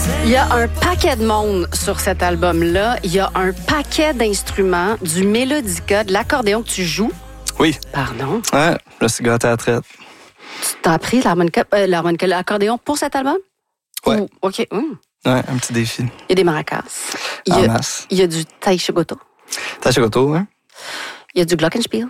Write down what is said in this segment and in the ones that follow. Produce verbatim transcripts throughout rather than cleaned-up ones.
Il y a un paquet de monde sur cet album-là. Il y a un paquet d'instruments, du mélodica, de l'accordéon que tu joues. Oui. Pardon. Ouais, je suis gâté à la traite. Tu t'as appris l'harmonica, euh, l'harmonica, l'accordéon pour cet album? Ouais. Ou, OK. Hum. Ouais, un petit défi. Il y a des maracas. Il y En a, masse. il y a du taïchigoto. T'as chez Goto, hein? Il y a du glockenspiel.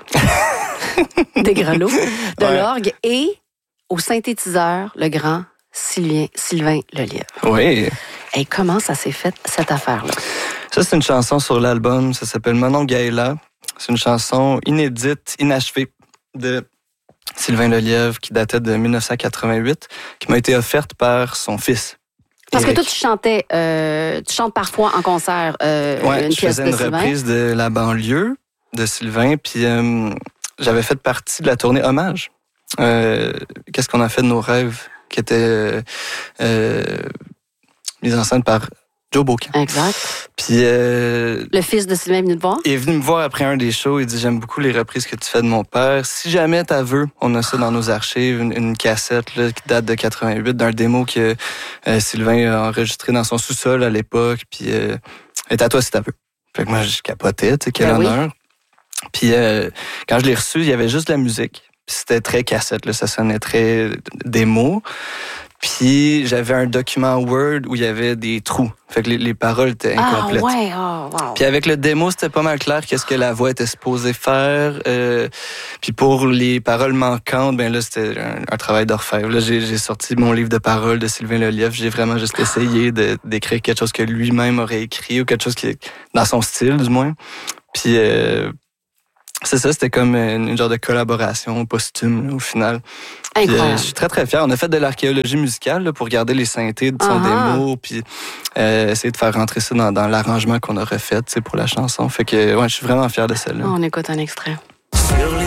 Des grelots, de Ouais. l'orgue et au synthétiseur, le grand Sylvain, Sylvain Lelièvre. Oui. Et comment ça s'est fait, cette affaire-là? Ça, c'est une chanson sur l'album. Ça s'appelle Manon Gaëla. C'est une chanson inédite, inachevée de Sylvain Lelièvre qui datait de dix-neuf cent quatre-vingt-huit, qui m'a été offerte par son fils. Parce Éric. que toi, tu chantais, euh, tu chantes parfois en concert euh, Ouais, une je pièce faisais de une Sylvain. reprise de La banlieue de Sylvain, puis euh, j'avais fait partie de la tournée Hommage. Euh, Qu'est-ce qu'on a fait de nos rêves, qui était euh, euh, mise en scène par Joe Beaucamp. Exact. Puis euh, Le fils de Sylvain est venu te voir? il est venu me voir après un des shows. Il dit: j'aime beaucoup les reprises que tu fais de mon père. Si jamais t'as veux, on a ça dans nos archives, une, une cassette là, qui date de quatre-vingt-huit, d'un démo que euh, Sylvain a enregistré dans son sous-sol à l'époque. Puis euh, est à toi si t'as veux. Fait que moi, je capotais, tu sais, quel Ben oui. honneur. Puis euh, quand je l'ai reçu, il y avait juste de la musique. Puis c'était très cassette, là, ça sonnait très démo. Puis j'avais un document Word où il y avait des trous. Fait que les, les paroles étaient incomplètes. Ah ouais, oh, wow. Puis avec le démo, c'était pas mal clair qu'est-ce que la voix était supposée faire. Euh, puis pour les paroles manquantes, ben là, c'était un, un travail d'orfèvre. Là, j'ai, j'ai sorti mon livre de paroles de Sylvain Lelièvre. J'ai vraiment juste essayé de, d'écrire quelque chose que lui-même aurait écrit ou quelque chose qui est dans son style, du moins. Puis euh, c'est ça, c'était comme une, une genre de collaboration posthume, là, au final. Puis, Incroyable. euh, je suis très, très fier. On a fait de l'archéologie musicale là, pour garder les synthés de son Ah. démo, puis euh, essayer de faire rentrer ça dans, dans l'arrangement qu'on a refait, tu sais, pour la chanson. Fait que, ouais, je suis vraiment fier de celle-là. On écoute un extrait.